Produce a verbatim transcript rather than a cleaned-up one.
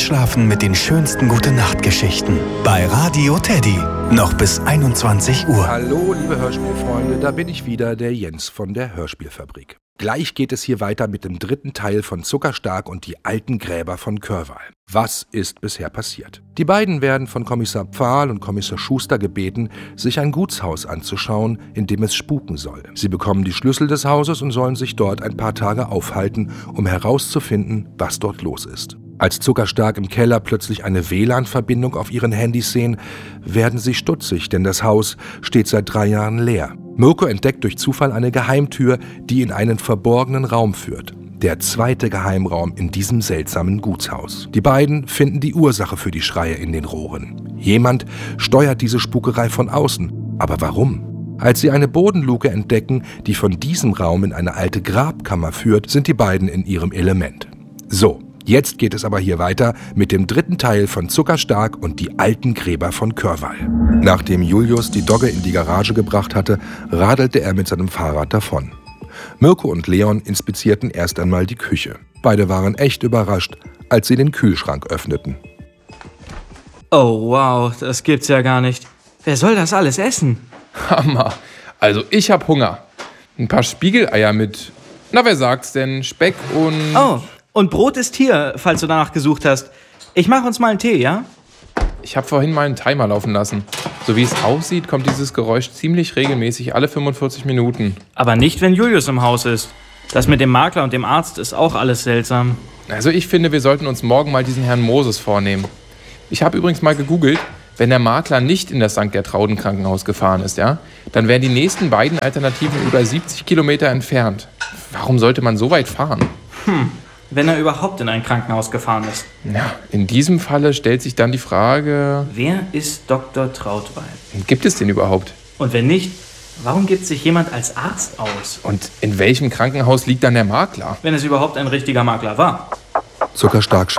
Einschlafen mit den schönsten Gute-Nacht-Geschichten. Bei Radio Teddy. Noch bis einundzwanzig Uhr. Hallo, liebe Hörspielfreunde, da bin ich wieder, der Jens von der Hörspielfabrik. Gleich geht es hier weiter mit dem dritten Teil von Zuckerstark und die alten Gräber von Körwal. Was ist bisher passiert? Die beiden werden von Kommissar Pfahl und Kommissar Schuster gebeten, sich ein Gutshaus anzuschauen, in dem es spuken soll. Sie bekommen die Schlüssel des Hauses und sollen sich dort ein paar Tage aufhalten, um herauszufinden, was dort los ist. Als Zuckerstark im Keller plötzlich eine W L A N-Verbindung auf ihren Handys sehen, werden sie stutzig, denn das Haus steht seit drei Jahren leer. Mirko entdeckt durch Zufall eine Geheimtür, die in einen verborgenen Raum führt. Der zweite Geheimraum in diesem seltsamen Gutshaus. Die beiden finden die Ursache für die Schreie in den Rohren. Jemand steuert diese Spukerei von außen. Aber warum? Als sie eine Bodenluke entdecken, die von diesem Raum in eine alte Grabkammer führt, sind die beiden in ihrem Element. So. Jetzt geht es aber hier weiter mit dem dritten Teil von Zuckerstark und die alten Gräber von Körwal. Nachdem Julius die Dogge in die Garage gebracht hatte, radelte er mit seinem Fahrrad davon. Mirko und Leon inspizierten erst einmal die Küche. Beide waren echt überrascht, als sie den Kühlschrank öffneten. Oh wow, das gibt's ja gar nicht. Wer soll das alles essen? Hammer. Also ich hab Hunger. Ein paar Spiegeleier mit, na wer sagt's denn, Speck und... Oh. Und Brot ist hier, falls du danach gesucht hast. Ich mache uns mal einen Tee, ja? Ich habe vorhin mal einen Timer laufen lassen. So wie es aussieht, kommt dieses Geräusch ziemlich regelmäßig alle fünfundvierzig Minuten. Aber nicht, wenn Julius im Haus ist. Das mit dem Makler und dem Arzt ist auch alles seltsam. Also ich finde, wir sollten uns morgen mal diesen Herrn Moses vornehmen. Ich habe übrigens mal gegoogelt, wenn der Makler nicht in das Sankt Gertrauden Krankenhaus gefahren ist, ja, dann wären die nächsten beiden Alternativen über siebzig Kilometer entfernt. Warum sollte man so weit fahren? Hm. Wenn er überhaupt in ein Krankenhaus gefahren ist. Ja, in diesem Falle stellt sich dann die Frage... Wer ist Doktor Trautwein? Gibt es den überhaupt? Und wenn nicht, warum gibt sich jemand als Arzt aus? Und in welchem Krankenhaus liegt dann der Makler? Wenn es überhaupt ein richtiger Makler war. Zuckerstark